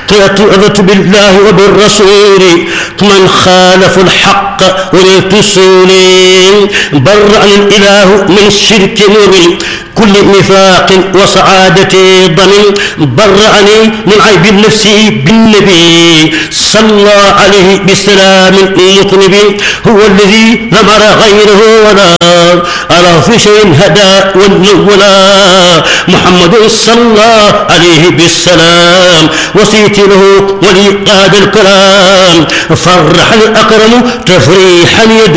رضيت بالله وبالرسول من خالف الحق ونلت السول برأني الإله من الشرك ومن كل نفاق وسعادة ضمن برأني من عيب النفس بالنبي صلى عليه بسلام مطنب هو الذي نمر غيره ولا أرى في شيء هدى والنولا محمد صلى عليه بالسلام وصيت له ولي قاد الكلام فرح الأكرم تفريحا يدعو